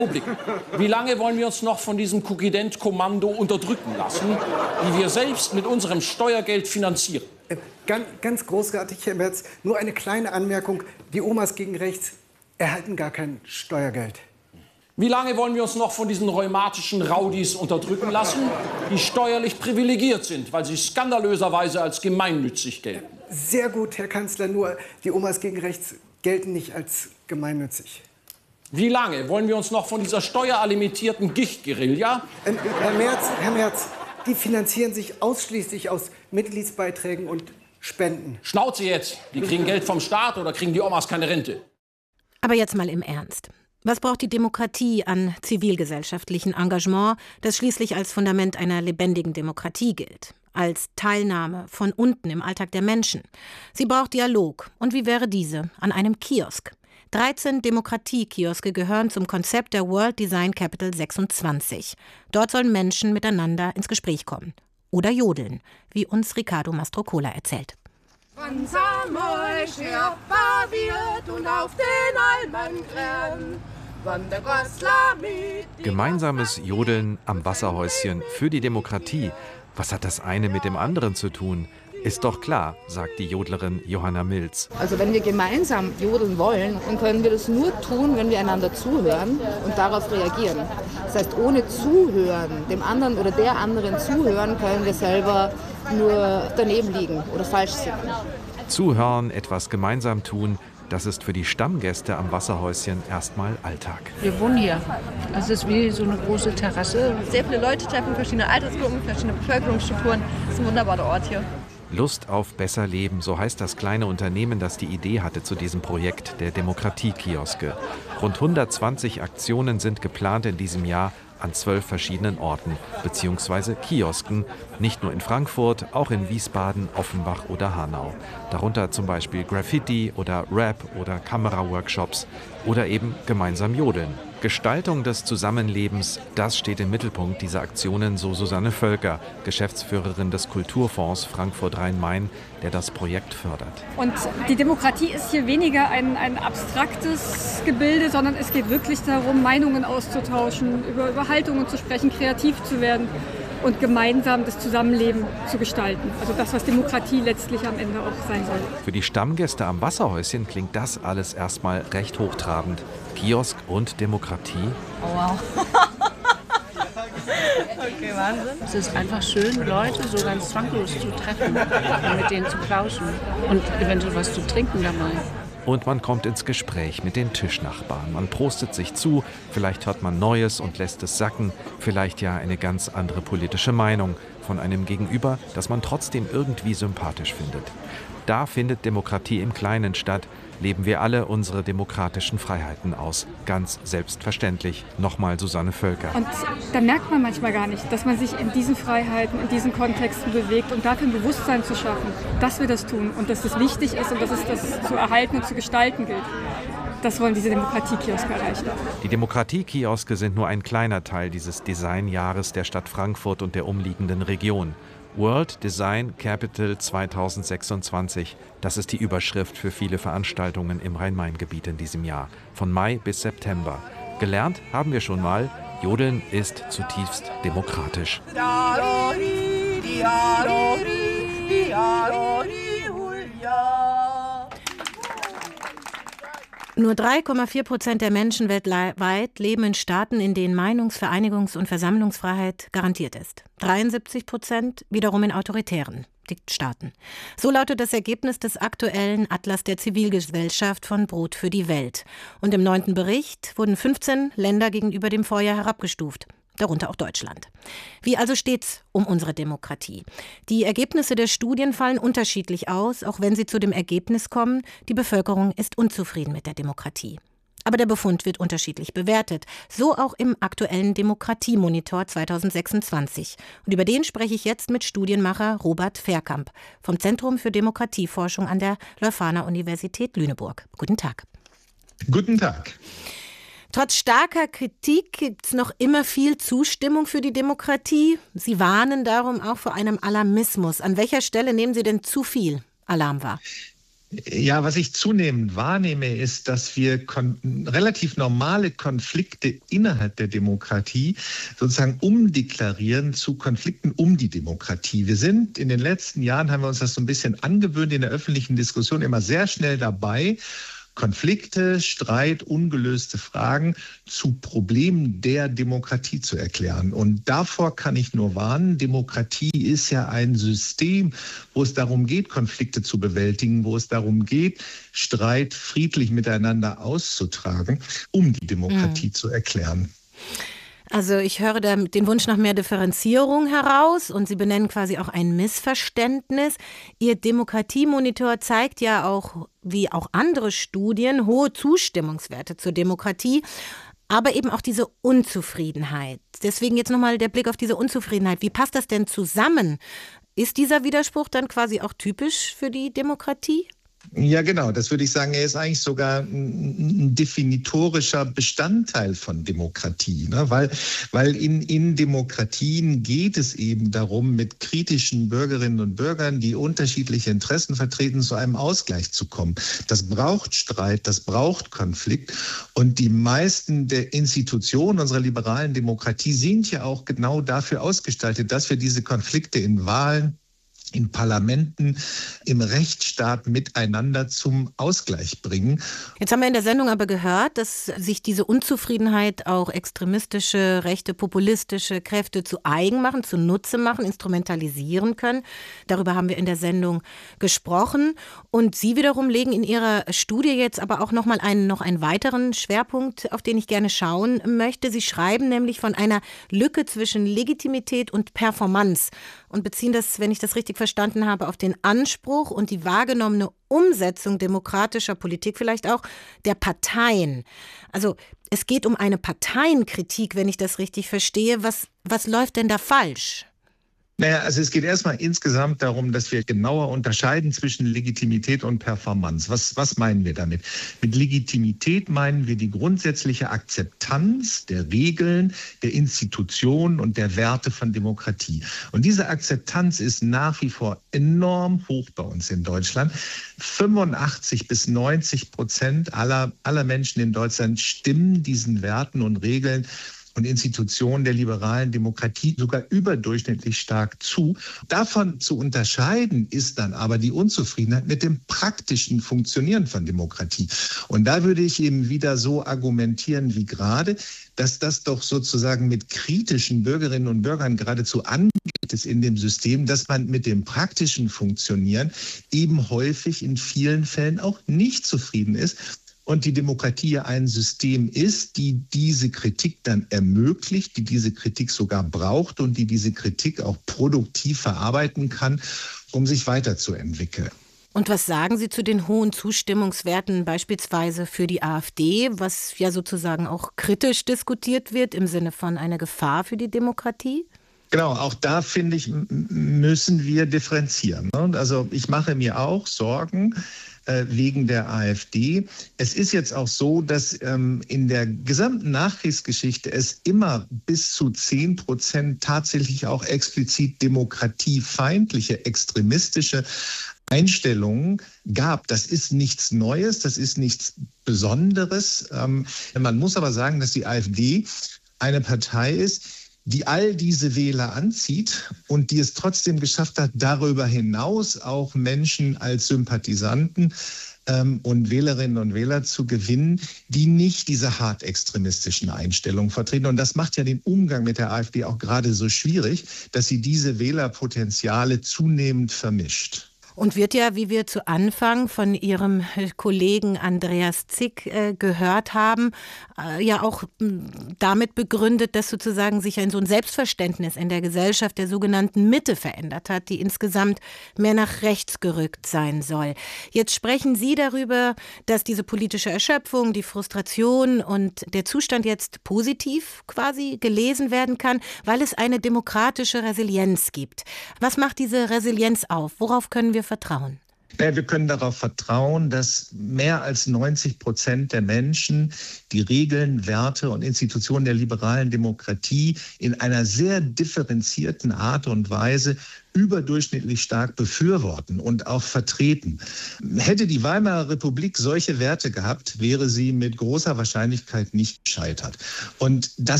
Republik. Wie lange wollen wir uns noch von diesem Kukident-Kommando unterdrücken lassen, wie wir selbst mit unserem Steuergeld finanzieren? Ganz großartig, Herr Merz. Nur eine kleine Anmerkung. Die Omas gegen rechts erhalten gar kein Steuergeld. Wie lange wollen wir uns noch von diesen rheumatischen Raudis unterdrücken lassen, die steuerlich privilegiert sind, weil sie skandalöserweise als gemeinnützig gelten? Sehr gut, Herr Kanzler. Nur die Omas gegen rechts gelten nicht als gemeinnützig. Wie lange wollen wir uns noch von dieser steueralimentierten Gichtguerilla? Herr Merz, die finanzieren sich ausschließlich aus Mitgliedsbeiträgen und Spenden. Schnauze jetzt! Die kriegen Geld vom Staat oder kriegen die Omas keine Rente? Aber jetzt mal im Ernst. Was braucht die Demokratie an zivilgesellschaftlichem Engagement, das schließlich als Fundament einer lebendigen Demokratie gilt? Als Teilnahme von unten im Alltag der Menschen. Sie braucht Dialog. Und wie wäre diese? An einem Kiosk. 13 Demokratie-Kioske gehören zum Konzept der World Design Capital 26. Dort sollen Menschen miteinander ins Gespräch kommen. Oder jodeln, wie uns Riccardo Mastrocola erzählt. Gemeinsames Jodeln am Wasserhäuschen für die Demokratie. Was hat das eine mit dem anderen zu tun? Ist doch klar, sagt die Jodlerin Johanna Milz. Also wenn wir gemeinsam jodeln wollen, dann können wir das nur tun, wenn wir einander zuhören und darauf reagieren. Das heißt, ohne Zuhören, dem anderen oder der anderen zuhören, können wir selber nur daneben liegen oder falsch sind. Zuhören, etwas gemeinsam tun, das ist für die Stammgäste am Wasserhäuschen erstmal Alltag. Wir wohnen hier. Es ist wie so eine große Terrasse. Sehr viele Leute treffen, verschiedene Altersgruppen, verschiedene Bevölkerungsstrukturen. Das ist ein wunderbarer Ort hier. Lust auf besser Leben, so heißt das kleine Unternehmen, das die Idee hatte zu diesem Projekt der Demokratie-Kioske. Rund 120 Aktionen sind geplant in diesem Jahr an 12 verschiedenen Orten bzw. Kiosken, nicht nur in Frankfurt, auch in Wiesbaden, Offenbach oder Hanau. Darunter zum Beispiel Graffiti oder Rap oder Kameraworkshops oder eben gemeinsam jodeln. Gestaltung des Zusammenlebens, das steht im Mittelpunkt dieser Aktionen, so Susanne Völker, Geschäftsführerin des Kulturfonds Frankfurt-Rhein-Main, der das Projekt fördert. Und die Demokratie ist hier weniger ein abstraktes Gebilde, sondern es geht wirklich darum, Meinungen auszutauschen, über Haltungen zu sprechen, kreativ zu werden und gemeinsam das Zusammenleben zu gestalten. Also das, was Demokratie letztlich am Ende auch sein soll. Für die Stammgäste am Wasserhäuschen klingt das alles erstmal recht hochtrabend. Kiosk und Demokratie. Oh wow. Okay, Wahnsinn. Es ist einfach schön, Leute so ganz zwanglos zu treffen und mit denen zu plauschen und eventuell was zu trinken dabei. Und man kommt ins Gespräch mit den Tischnachbarn. Man prostet sich zu, vielleicht hört man Neues und lässt es sacken, vielleicht ja eine ganz andere politische Meinung von einem Gegenüber, das man trotzdem irgendwie sympathisch findet. Da findet Demokratie im Kleinen statt, leben wir alle unsere demokratischen Freiheiten aus. Ganz selbstverständlich. Nochmal Susanne Völker. Und da merkt man manchmal gar nicht, dass man sich in diesen Freiheiten, in diesen Kontexten bewegt und dafür ein Bewusstsein zu schaffen, dass wir das tun und dass das wichtig ist und dass es das zu erhalten und zu gestalten gilt. Das wollen diese Demokratie-Kioske erreichen. Die Demokratie-Kioske sind nur ein kleiner Teil dieses Designjahres der Stadt Frankfurt und der umliegenden Region. World Design Capital 2026. Das ist die Überschrift für viele Veranstaltungen im Rhein-Main-Gebiet in diesem Jahr. Von Mai bis September. Gelernt haben wir schon mal, Jodeln ist zutiefst demokratisch. Nur 3,4% der Menschen weltweit leben in Staaten, in denen Meinungs-, Vereinigungs- und Versammlungsfreiheit garantiert ist. 73% wiederum in autoritären Staaten. So lautet das Ergebnis des aktuellen Atlas der Zivilgesellschaft von Brot für die Welt. Und im 9. Bericht wurden 15 Länder gegenüber dem Vorjahr herabgestuft. Darunter auch Deutschland. Wie also steht's um unsere Demokratie? Die Ergebnisse der Studien fallen unterschiedlich aus, auch wenn sie zu dem Ergebnis kommen, die Bevölkerung ist unzufrieden mit der Demokratie. Aber der Befund wird unterschiedlich bewertet, so auch im aktuellen Demokratiemonitor 2026. Und über den spreche ich jetzt mit Studienmacher Robert Verkamp vom Zentrum für Demokratieforschung an der Leuphana-Universität Lüneburg. Guten Tag. Guten Tag. Trotz starker Kritik gibt es noch immer viel Zustimmung für die Demokratie. Sie warnen darum auch vor einem Alarmismus. An welcher Stelle nehmen Sie denn zu viel Alarm wahr? Ja, was ich zunehmend wahrnehme, ist, dass wir relativ normale Konflikte innerhalb der Demokratie sozusagen umdeklarieren zu Konflikten um die Demokratie. Wir sind in den letzten Jahren, haben wir uns das so ein bisschen angewöhnt, in der öffentlichen Diskussion immer sehr schnell dabei, Konflikte, Streit, ungelöste Fragen zu Problemen der Demokratie zu erklären. Und davor kann ich nur warnen. Demokratie ist ja ein System, wo es darum geht, Konflikte zu bewältigen, wo es darum geht, Streit friedlich miteinander auszutragen, um die Demokratie zu erklären. Also ich höre da den Wunsch nach mehr Differenzierung heraus und Sie benennen quasi auch ein Missverständnis. Ihr Demokratiemonitor zeigt ja auch, wie auch andere Studien, hohe Zustimmungswerte zur Demokratie, aber eben auch diese Unzufriedenheit. Deswegen jetzt nochmal der Blick auf diese Unzufriedenheit. Wie passt das denn zusammen? Ist dieser Widerspruch dann quasi auch typisch für die Demokratie? Ja, genau. Das würde ich sagen, er ist eigentlich sogar ein definitorischer Bestandteil von Demokratie. Ne? Weil in Demokratien geht es eben darum, mit kritischen Bürgerinnen und Bürgern, die unterschiedliche Interessen vertreten, zu einem Ausgleich zu kommen. Das braucht Streit, das braucht Konflikt. Und die meisten der Institutionen unserer liberalen Demokratie sind ja auch genau dafür ausgestaltet, dass wir diese Konflikte in Wahlen, in Parlamenten, im Rechtsstaat miteinander zum Ausgleich bringen. Jetzt haben wir in der Sendung aber gehört, dass sich diese Unzufriedenheit auch extremistische, rechte, populistische Kräfte zu eigen machen, zunutze machen, instrumentalisieren können. Darüber haben wir in der Sendung gesprochen. Und Sie wiederum legen in Ihrer Studie jetzt aber auch noch einen weiteren Schwerpunkt, auf den ich gerne schauen möchte. Sie schreiben nämlich von einer Lücke zwischen Legitimität und Performance und beziehen das, wenn ich das richtig verstanden habe, auf den Anspruch und die wahrgenommene Umsetzung demokratischer Politik, vielleicht auch der Parteien. Also es geht um eine Parteienkritik, wenn ich das richtig verstehe. Was läuft denn da falsch? Naja, also es geht erstmal insgesamt darum, dass wir genauer unterscheiden zwischen Legitimität und Performance. Was meinen wir damit? Mit Legitimität meinen wir die grundsätzliche Akzeptanz der Regeln, der Institutionen und der Werte von Demokratie. Und diese Akzeptanz ist nach wie vor enorm hoch bei uns in Deutschland. 85-90% aller Menschen in Deutschland stimmen diesen Werten und Regeln und Institutionen der liberalen Demokratie sogar überdurchschnittlich stark zu. Davon zu unterscheiden ist dann aber die Unzufriedenheit mit dem praktischen Funktionieren von Demokratie. Und da würde ich eben wieder so argumentieren wie gerade, dass das doch sozusagen mit kritischen Bürgerinnen und Bürgern geradezu angeht ist in dem System, dass man mit dem praktischen Funktionieren eben häufig in vielen Fällen auch nicht zufrieden ist. Und die Demokratie ja ein System ist, die diese Kritik dann ermöglicht, die diese Kritik sogar braucht und die diese Kritik auch produktiv verarbeiten kann, um sich weiterzuentwickeln. Und was sagen Sie zu den hohen Zustimmungswerten beispielsweise für die AfD, was ja sozusagen auch kritisch diskutiert wird im Sinne von einer Gefahr für die Demokratie? Genau, auch da finde ich, müssen wir differenzieren. Also ich mache mir auch Sorgen wegen der AfD. Es ist jetzt auch so, dass in der gesamten Nachkriegsgeschichte es immer bis zu 10% tatsächlich auch explizit demokratiefeindliche, extremistische Einstellungen gab. Das ist nichts Neues, das ist nichts Besonderes. Man muss aber sagen, dass die AfD eine Partei ist, die all diese Wähler anzieht und die es trotzdem geschafft hat, darüber hinaus auch Menschen als Sympathisanten und Wählerinnen und Wähler zu gewinnen, die nicht diese hart extremistischen Einstellungen vertreten. Und das macht ja den Umgang mit der AfD auch gerade so schwierig, dass sie diese Wählerpotenziale zunehmend vermischt. Und wird ja, wie wir zu Anfang von Ihrem Kollegen Andreas Zick gehört haben, ja auch damit begründet, dass sozusagen sich so ein Selbstverständnis in der Gesellschaft der sogenannten Mitte verändert hat, die insgesamt mehr nach rechts gerückt sein soll. Jetzt sprechen Sie darüber, dass diese politische Erschöpfung, die Frustration und der Zustand jetzt positiv quasi gelesen werden kann, weil es eine demokratische Resilienz gibt. Was macht diese Resilienz auf? Worauf können wir vertrauen? Wir können darauf vertrauen, dass mehr als 90% der Menschen die Regeln, Werte und Institutionen der liberalen Demokratie in einer sehr differenzierten Art und Weise überdurchschnittlich stark befürworten und auch vertreten. Hätte die Weimarer Republik solche Werte gehabt, wäre sie mit großer Wahrscheinlichkeit nicht gescheitert. Und das